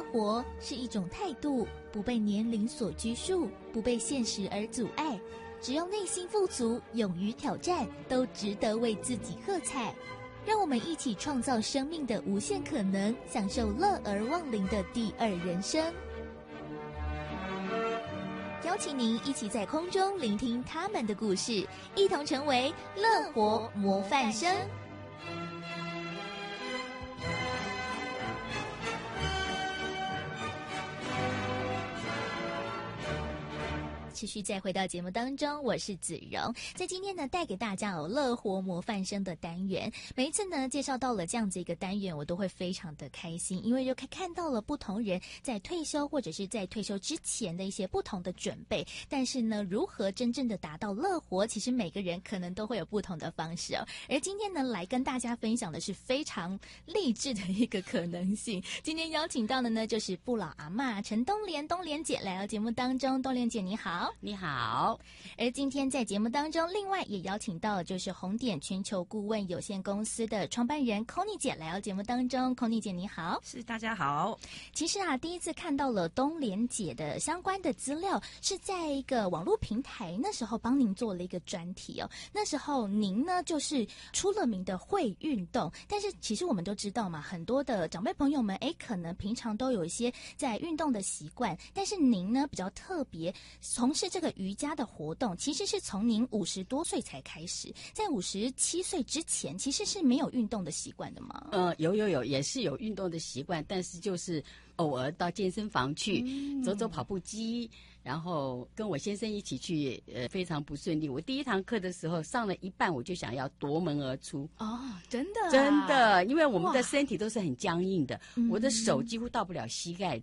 活是一种态度，不被年龄所拘束，不被现实而阻碍。只要内心富足，勇于挑战，都值得为自己喝彩。让我们一起创造生命的无限可能，享受乐而忘灵的第二人生。邀请您一起在空中聆听他们的故事，一同成为乐活模范生。持续再回到节目当中，我是子荣。在今天呢，带给大家乐活模范生的单元。每一次呢，介绍到了这样子一个单元，我都会非常的开心，因为就看到了不同人在退休或者是在退休之前的一些不同的准备。但是呢，如何真正的达到乐活，其实每个人可能都会有不同的方式哦。而今天呢，来跟大家分享的是非常励志的一个可能性。今天邀请到的呢，就是不老阿嬷陈东莲姐来到节目当中。东莲姐你好。 你好。 而今天在节目当中，另外也邀请到的就是红点全球顾问有限公司的创办人 Connie 姐来到节目当中。Connie 姐你好。 是，大家好。 其实啊，第一次看到了东莲姐的相关的资料，是在一个网络平台，那时候帮您做了一个专题哦。那时候您呢就是出了名的会运动，但是其实我们都知道嘛，很多的长辈朋友们可能平常都有一些在运动的习惯，但是您呢比较特别，从事这个瑜伽的活动其实是从您50多岁才开始，在57岁之前其实是没有运动的习惯的吗？ 有，也是有运动的习惯，但是就是偶尔到健身房去走走跑步机，然后跟我先生一起去，非常不顺利。我第一堂课的时候上了一半，我就想要夺门而出。 哦，真的啊？ 真的，因为我们的身体都是很僵硬的，我的手几乎到不了膝盖